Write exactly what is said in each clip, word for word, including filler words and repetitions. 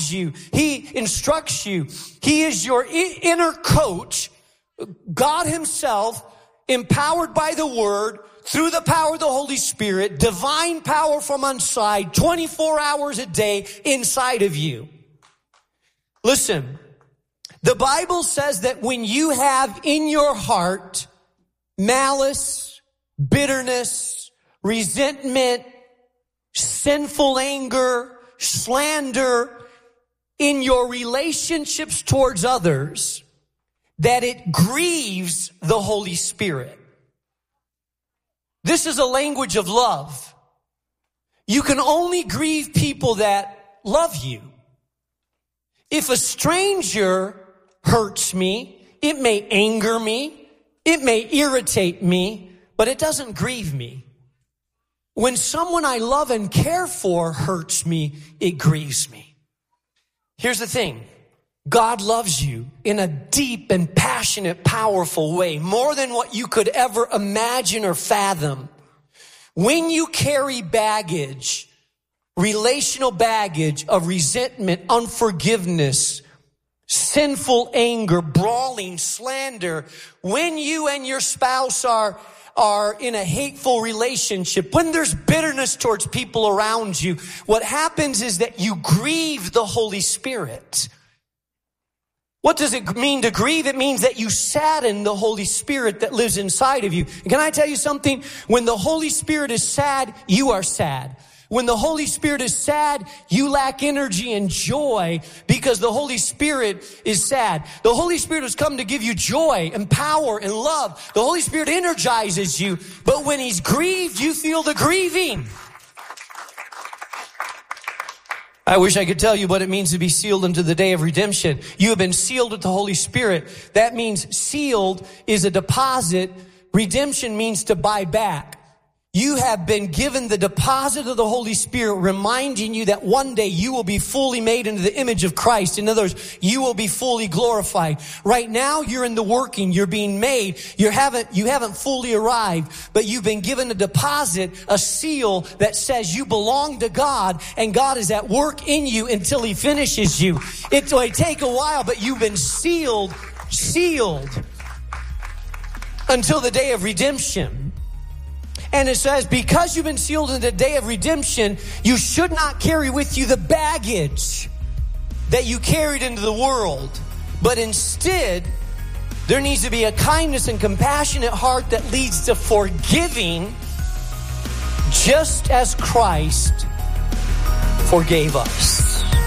guides you. He instructs you. He is your inner coach. God himself, empowered by the word, through the power of the Holy Spirit, divine power from on side, twenty-four hours a day inside of you. Listen, the Bible says that when you have in your heart malice, bitterness, resentment, sinful anger, slander in your relationships towards others, that it grieves the Holy Spirit. This is a language of love. You can only grieve people that love you. If a stranger hurts me, it may anger me, it may irritate me, but it doesn't grieve me. When someone I love and care for hurts me, it grieves me. Here's the thing. God loves you in a deep and passionate, powerful way, more than what you could ever imagine or fathom. When you carry baggage, relational baggage of resentment, unforgiveness, sinful anger, brawling, slander, when you and your spouse are are in a hateful relationship, when there's bitterness towards people around you, what happens is that you grieve the Holy Spirit. What does it mean to grieve? It means that you sadden the Holy Spirit that lives inside of you. And can I tell you something? When the Holy Spirit is sad, you are sad. When the Holy Spirit is sad, you lack energy and joy because the Holy Spirit is sad. The Holy Spirit has come to give you joy and power and love. The Holy Spirit energizes you, but when he's grieved, you feel the grieving. I wish I could tell you what it means to be sealed unto the day of redemption. You have been sealed with the Holy Spirit. That means sealed is a deposit. Redemption means to buy back. You have been given the deposit of the Holy Spirit, reminding you that one day you will be fully made into the image of Christ. In other words, you will be fully glorified. Right now, you're in the working. You're being made. You haven't, you haven't fully arrived, but you've been given a deposit, a seal that says you belong to God, and God is at work in you until he finishes you. It may take a while, but you've been sealed, sealed until the day of redemption. And it says, because you've been sealed in the day of redemption, you should not carry with you the baggage that you carried into the world. But instead, there needs to be a kindness and compassionate heart that leads to forgiving, just as Christ forgave us.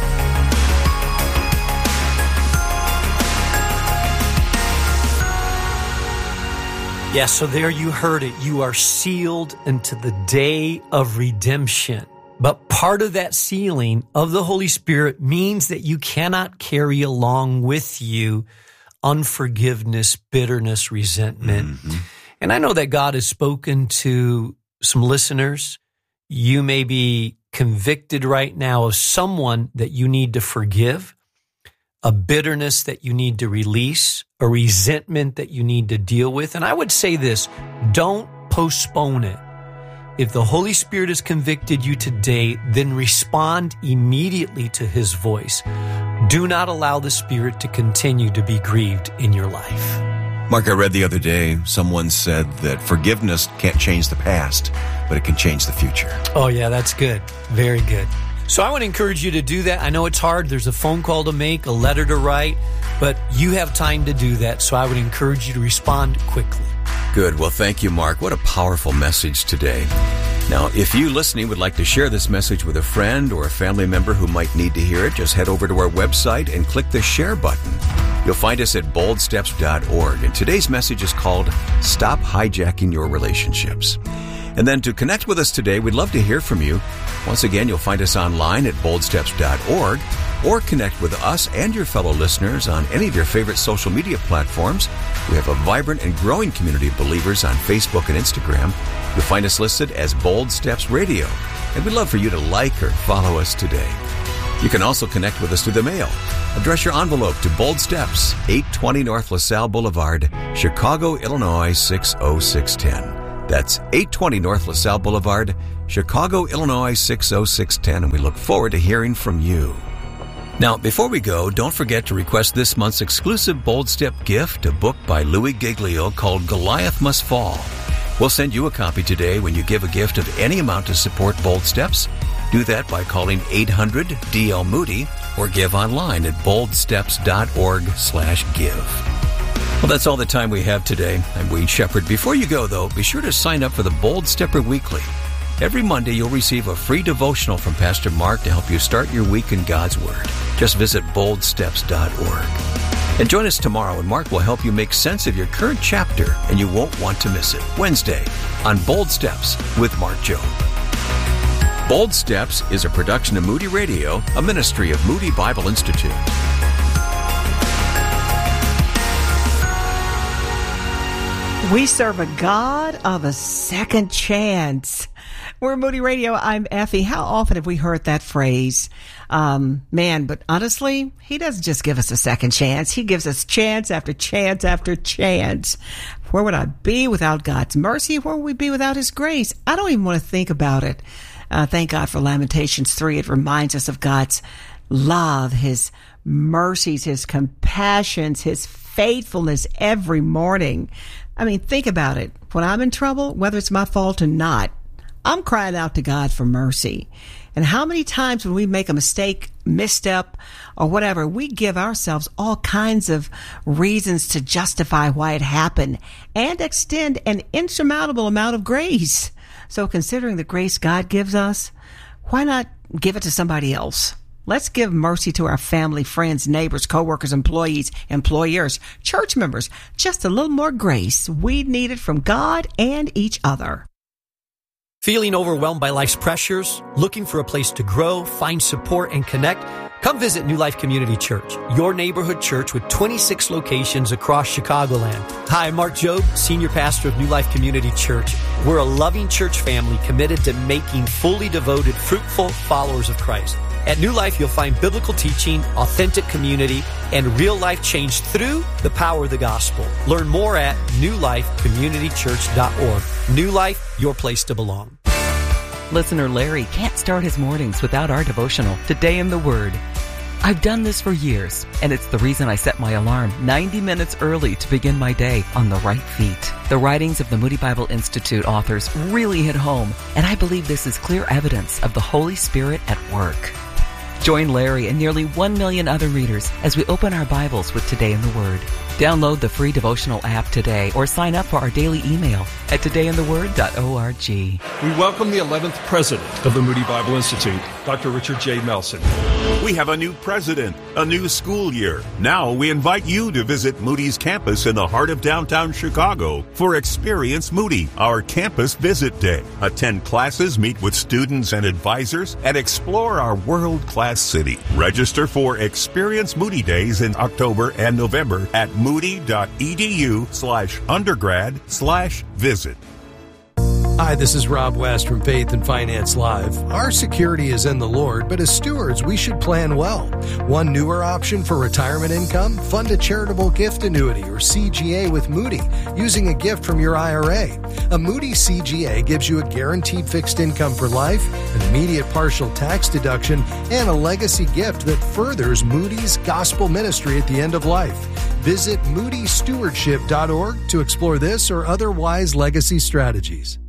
Yes, so there you heard it. You are sealed unto the day of redemption. But part of that sealing of the Holy Spirit means that you cannot carry along with you unforgiveness, bitterness, resentment. Mm-hmm. And I know that God has spoken to some listeners. You may be convicted right now of someone that you need to forgive, a bitterness that you need to release, a resentment that you need to deal with. And I would say this, don't postpone it. If the Holy Spirit has convicted you today, then respond immediately to his voice. Do not allow the Spirit to continue to be grieved in your life. Mark, I read the other day, someone said that forgiveness can't change the past, but it can change the future. Oh yeah, that's good. Very good. So I want to encourage you to do that. I know it's hard. There's a phone call to make, a letter to write, but you have time to do that. So I would encourage you to respond quickly. Good. Well, thank you, Mark. What a powerful message today. Now, if you listening would like to share this message with a friend or a family member who might need to hear it, just head over to our website and click the share button. You'll find us at bold steps dot org. And today's message is called Stop Hijacking Your Relationships. And then to connect with us today, we'd love to hear from you. Once again, you'll find us online at bold steps dot org or connect with us and your fellow listeners on any of your favorite social media platforms. We have a vibrant and growing community of believers on Facebook and Instagram. You'll find us listed as Bold Steps Radio, and we'd love for you to like or follow us today. You can also connect with us through the mail. Address your envelope to Bold Steps, eight twenty North LaSalle Boulevard, Chicago, Illinois, six oh six one oh. That's eight twenty North LaSalle Boulevard, Chicago, Illinois, six oh six one oh, and we look forward to hearing from you. Now, before we go, don't forget to request this month's exclusive Bold Step gift, a book by Louis Giglio called Goliath Must Fall. We'll send you a copy today when you give a gift of any amount to support Bold Steps. Do that by calling eight hundred D L Moody or give online at boldsteps.org slash give. Well, that's all the time we have today. I'm Wade Shepherd. Before you go, though, be sure to sign up for the Bold Stepper Weekly. Every Monday, you'll receive a free devotional from Pastor Mark to help you start your week in God's Word. Just visit bold steps dot org. And join us tomorrow, and Mark will help you make sense of your current chapter, and you won't want to miss it. Wednesday on Bold Steps with Mark Jobe. Bold Steps is a production of Moody Radio, a ministry of Moody Bible Institute. We serve a God of a second chance. We're Moody Radio. I'm Effie. How often have we heard that phrase? Um, man, but honestly, he doesn't just give us a second chance. He gives us chance after chance after chance. Where would I be without God's mercy? Where would we be without his grace? I don't even want to think about it. Uh, thank God for Lamentations three. It reminds us of God's love, his mercies, his compassions, his faithfulness every morning. I mean, think about it. When I'm in trouble, whether it's my fault or not, I'm crying out to God for mercy. And how many times when we make a mistake, misstep, or whatever, we give ourselves all kinds of reasons to justify why it happened and extend an insurmountable amount of grace. So considering the grace God gives us, why not give it to somebody else? Let's give mercy to our family, friends, neighbors, coworkers, employees, employers, church members. Just a little more grace. We need it from God and each other. Feeling overwhelmed by life's pressures? Looking for a place to grow, find support, and connect? Come visit New Life Community Church, your neighborhood church with twenty-six locations across Chicagoland. Hi, I'm Mark Jobe, Senior Pastor of New Life Community Church. We're a loving church family committed to making fully devoted, fruitful followers of Christ. At New Life, you'll find biblical teaching, authentic community, and real life change through the power of the gospel. Learn more at new life community church dot org. New Life, your place to belong. Listener Larry can't start his mornings without our devotional, Today in the Word. I've done this for years, and it's the reason I set my alarm ninety minutes early to begin my day on the right feet. The writings of the Moody Bible Institute authors really hit home, and I believe this is clear evidence of the Holy Spirit at work. Join Larry and nearly one million other readers as we open our Bibles with Today in the Word. Download the free devotional app today or sign up for our daily email at today in the word dot org. We welcome the eleventh president of the Moody Bible Institute, Doctor Richard J. Melson. We have a new president, a new school year. Now we invite you to visit Moody's campus in the heart of downtown Chicago for Experience Moody, our campus visit day. Attend classes, meet with students and advisors, and explore our world-class city. Register for Experience Moody Days in October and November at moody.edu slash undergrad slash visit. Hi, this is Rob West from Faith and Finance Live. Our security is in the Lord, but as stewards, we should plan well. One newer option for retirement income? Fund a charitable gift annuity or C G A with Moody using a gift from your I R A. A Moody C G A gives you a guaranteed fixed income for life, an immediate partial tax deduction, and a legacy gift that furthers Moody's gospel ministry at the end of life. Visit moody stewardship dot org to explore this or other wise legacy strategies.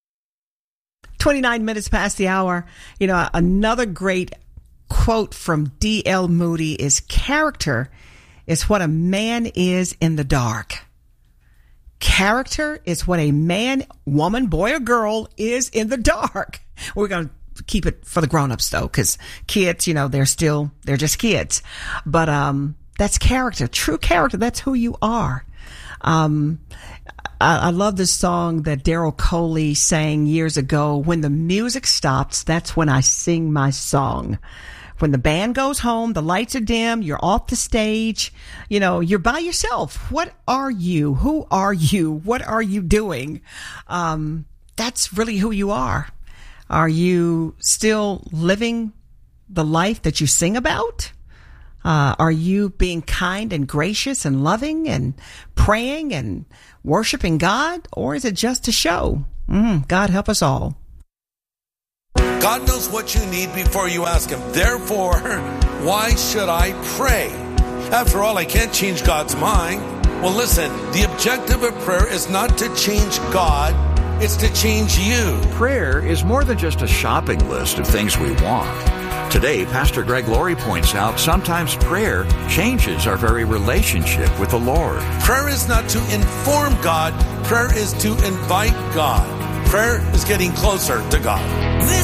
twenty-nine minutes past the hour. You know, another great quote from D L Moody is, character is what a man is in the dark. Character is what a man, woman, boy, or girl is in the dark. We're going to keep it for the grown-ups, though, because kids, you know, they're still, they're just kids. But um, that's character, true character. That's who you are. Um, I, I love this song that Daryl Coley sang years ago. When the music stops, that's when I sing my song. When the band goes home, the lights are dim, you're off the stage, you know, you're by yourself. What are you? Who are you? What are you doing? Um, that's really who you are. Are you still living the life that you sing about? Uh, are you being kind and gracious and loving and praying and worshiping God? Or is it just a show? Mm, God help us all. God knows what you need before you ask Him. Therefore, why should I pray? After all, I can't change God's mind. Well, listen, the objective of prayer is not to change God, it's to change you. Prayer is more than just a shopping list of things we want. Today, Pastor Greg Laurie points out sometimes prayer changes our very relationship with the Lord. Prayer is not to inform God, prayer is to invite God. Prayer is getting closer to God.